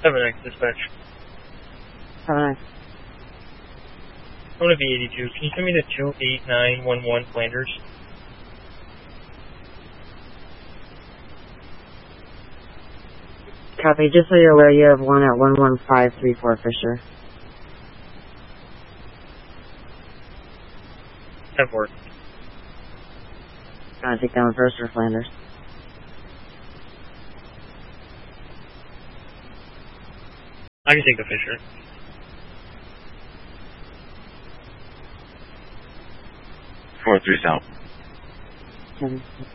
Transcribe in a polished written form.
7X dispatch. 7X. I'm going to be 82. Can you send me to 28911 Flanders? Copy. Just so you're aware, you have one at 11534 Fisher. Have work. Gonna take down first or Flanders? I can take the Fisher. 4-3 south. 7.